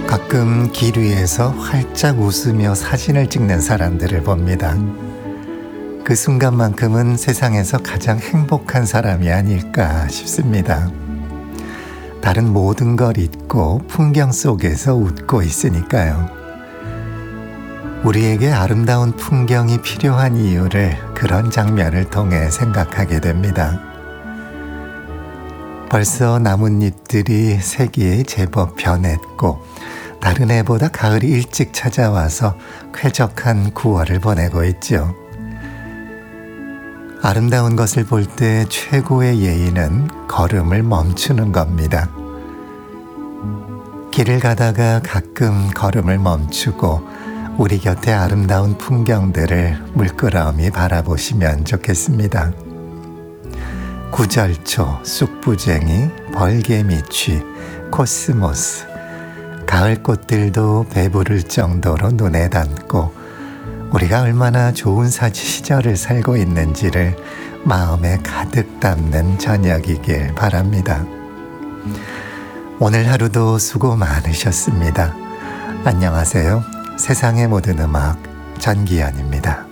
가끔 길 위에서 활짝 웃으며 사진을 찍는 사람들을 봅니다. 그 순간만큼은 세상에서 가장 행복한 사람이 아닐까 싶습니다. 다른 모든 걸 잊고 풍경 속에서 웃고 있으니까요. 우리에게 아름다운 풍경이 필요한 이유를 그런 장면을 통해 생각하게 됩니다. 벌써 나뭇잎들이 색이 제법 변했고 다른 해보다 가을이 일찍 찾아와서 쾌적한 9월을 보내고 있죠. 아름다운 것을 볼 때 최고의 예의는 걸음을 멈추는 겁니다. 길을 가다가 가끔 걸음을 멈추고 우리 곁의 아름다운 풍경들을 물끄러미 바라보시면 좋겠습니다. 구절초, 쑥부쟁이, 벌개미취, 코스모스, 가을 꽃들도 배부를 정도로 눈에 닿고 우리가 얼마나 좋은 시절을 살고 있는지를 마음에 가득 담는 저녁이길 바랍니다. 오늘 하루도 수고 많으셨습니다. 안녕하세요. 세상의 모든 음악 전기현입니다.